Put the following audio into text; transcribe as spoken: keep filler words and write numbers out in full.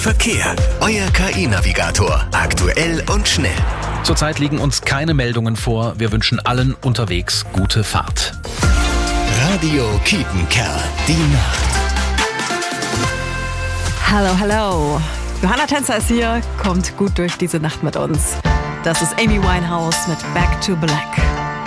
Verkehr. Euer K I-Navigator. Aktuell und schnell. Zurzeit liegen uns keine Meldungen vor. Wir wünschen allen unterwegs gute Fahrt. Radio Kiepenkerl. Die Nacht. Hallo, hallo. Johanna Tänzer ist hier. Kommt gut durch diese Nacht mit uns. Das ist Amy Winehouse mit Back to Black.